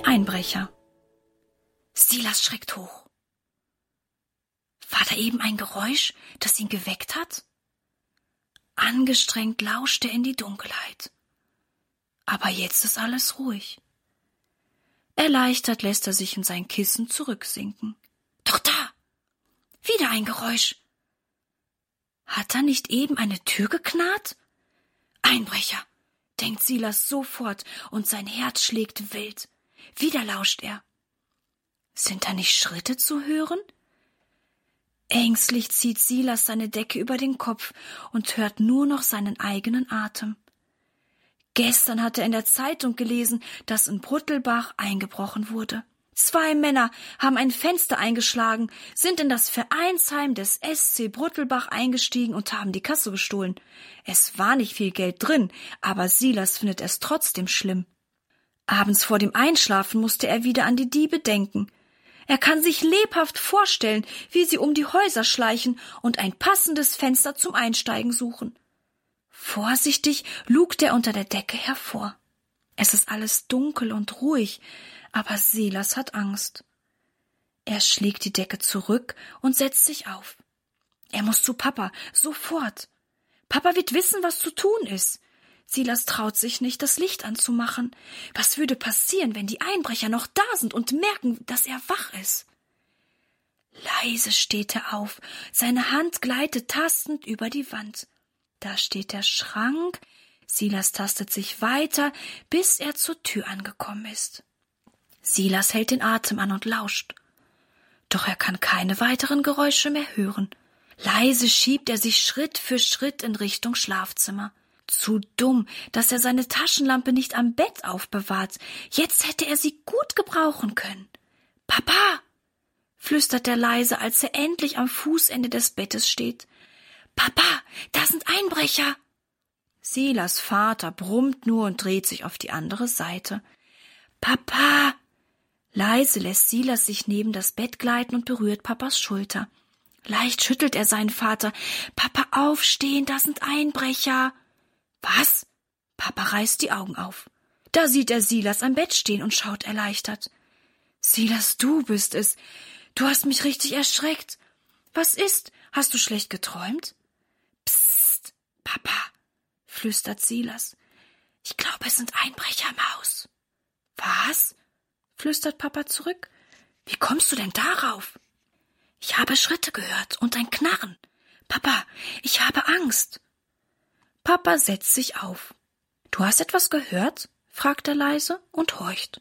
Der Einbrecher. Silas schreckt hoch. War da eben ein Geräusch, das ihn geweckt hat? Angestrengt lauscht er in die Dunkelheit. Aber jetzt ist alles ruhig. Erleichtert lässt er sich in sein Kissen zurücksinken. Doch da! Wieder ein Geräusch. Hat da nicht eben eine Tür geknarrt? Einbrecher, denkt Silas sofort, und sein Herz schlägt wild. Wieder lauscht er. Sind da nicht Schritte zu hören? Ängstlich zieht Silas seine Decke über den Kopf und hört nur noch seinen eigenen Atem. Gestern hat er in der Zeitung gelesen, dass in Bruttelbach eingebrochen wurde. 2 Männer haben ein Fenster eingeschlagen, sind in das Vereinsheim des SC Bruttelbach eingestiegen und haben die Kasse gestohlen. Es war nicht viel Geld drin, aber Silas findet es trotzdem schlimm. Abends vor dem Einschlafen musste er wieder an die Diebe denken. Er kann sich lebhaft vorstellen, wie sie um die Häuser schleichen und ein passendes Fenster zum Einsteigen suchen. Vorsichtig lugt er unter der Decke hervor. Es ist alles dunkel und ruhig, aber Silas hat Angst. Er schlägt die Decke zurück und setzt sich auf. Er muss zu Papa, sofort. Papa wird wissen, was zu tun ist. Silas traut sich nicht, das Licht anzumachen. Was würde passieren, wenn die Einbrecher noch da sind und merken, dass er wach ist? Leise steht er auf, seine Hand gleitet tastend über die Wand. Da steht der Schrank. Silas tastet sich weiter, bis er zur Tür angekommen ist. Silas hält den Atem an und lauscht. Doch er kann keine weiteren Geräusche mehr hören. Leise schiebt er sich Schritt für Schritt in Richtung Schlafzimmer. Zu dumm, dass er seine Taschenlampe nicht am Bett aufbewahrt. Jetzt hätte er sie gut gebrauchen können. »Papa«, flüstert er leise, als er endlich am Fußende des Bettes steht. »Papa, da sind Einbrecher!« Silas Vater brummt nur und dreht sich auf die andere Seite. »Papa!« Leise lässt Silas sich neben das Bett gleiten und berührt Papas Schulter. Leicht schüttelt er seinen Vater. »Papa, aufstehen, da sind Einbrecher!« »Was?« Papa reißt die Augen auf. Da sieht er Silas am Bett stehen und schaut erleichtert. »Silas, du bist es. Du hast mich richtig erschreckt. Was ist? Hast du schlecht geträumt?« »Psst, Papa«, flüstert Silas. »Ich glaube, es sind Einbrecher im Haus.« »Was?«, flüstert Papa zurück. »Wie kommst du denn darauf?« »Ich habe Schritte gehört und ein Knarren. Papa, ich habe Angst.« Papa setzt sich auf. »Du hast etwas gehört?«, fragt er leise und horcht.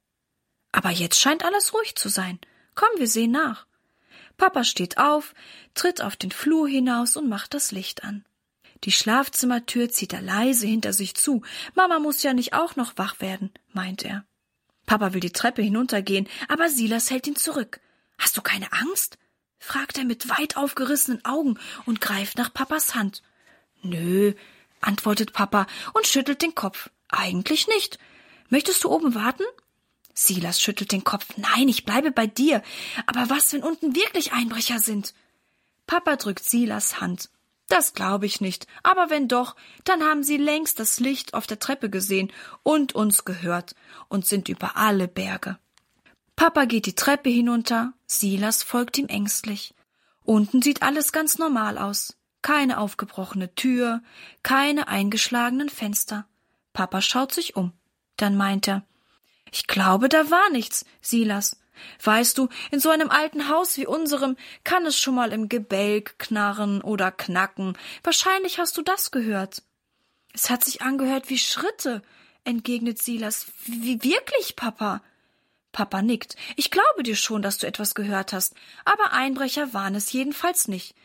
Aber jetzt scheint alles ruhig zu sein. Komm, wir sehen nach. Papa steht auf, tritt auf den Flur hinaus und macht das Licht an. Die Schlafzimmertür zieht er leise hinter sich zu. Mama muss ja nicht auch noch wach werden, meint er. Papa will die Treppe hinuntergehen, aber Silas hält ihn zurück. »Hast du keine Angst?«, fragt er mit weit aufgerissenen Augen und greift nach Papas Hand. »Nö«, antwortet Papa und schüttelt den Kopf. »Eigentlich nicht. Möchtest du oben warten?« Silas schüttelt den Kopf. »Nein, ich bleibe bei dir. Aber was, wenn unten wirklich Einbrecher sind?« Papa drückt Silas Hand. »Das glaube ich nicht. Aber wenn doch, dann haben sie längst das Licht auf der Treppe gesehen und uns gehört und sind über alle Berge.« Papa geht die Treppe hinunter. Silas folgt ihm ängstlich. Unten sieht alles ganz normal aus. Keine aufgebrochene Tür, keine eingeschlagenen Fenster. Papa schaut sich um. Dann meint er, »Ich glaube, da war nichts, Silas. Weißt du, in so einem alten Haus wie unserem kann es schon mal im Gebälk knarren oder knacken. Wahrscheinlich hast du das gehört.« »Es hat sich angehört wie Schritte«, entgegnet Silas. »Wie wirklich, Papa?« Papa nickt. »Ich glaube dir schon, dass du etwas gehört hast, aber Einbrecher waren es jedenfalls nicht.